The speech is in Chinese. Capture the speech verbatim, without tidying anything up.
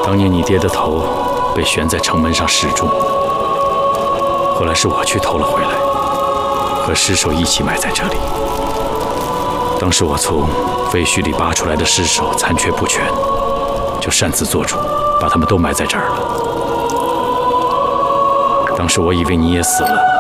当年你爹的头被悬在城门上示众，后来是我去偷了回来，和尸首一起埋在这里。当时我从废墟里扒出来的尸首残缺不全，就擅自做主，把他们都埋在这儿了。当时我以为你也死了。